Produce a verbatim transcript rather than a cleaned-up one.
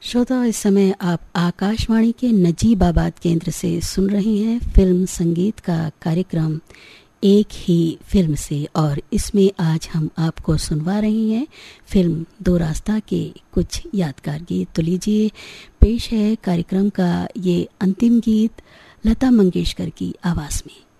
श्रोता, इस समय आप आकाशवाणी के नजीबाबाद केंद्र से सुन रहे हैं फिल्म संगीत का कार्यक्रम एक ही फिल्म से, और इसमें आज हम आपको सुनवा रहे हैं फिल्म दो रास्ता के कुछ यादगार गीत। तो लीजिए, पेश है कार्यक्रम का ये अंतिम गीत लता मंगेशकर की आवाज़ में।